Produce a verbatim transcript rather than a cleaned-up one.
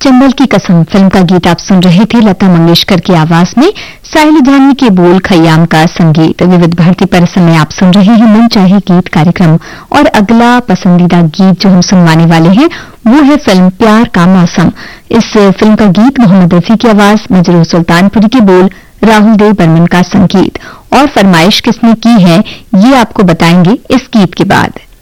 चंबल की कसम फिल्म का गीत आप सुन रहे थे लता मंगेशकर की आवाज में, साहिल जानी के बोल, खयाम का संगीत। विविध भारती पर समय आप सुन रहे हैं मन चाहे गीत कार्यक्रम, और अगला पसंदीदा गीत जो हम सुनवाने वाले हैं वो है फिल्म प्यार का मौसम। इस फिल्म का गीत मोहम्मद रफी की आवाज, मजरू सुल्तानपुरी के बोल, राहुल देव बर्मन का संगीत। और फरमाइश किसने की है ये आपको बताएंगे इस गीत के बाद।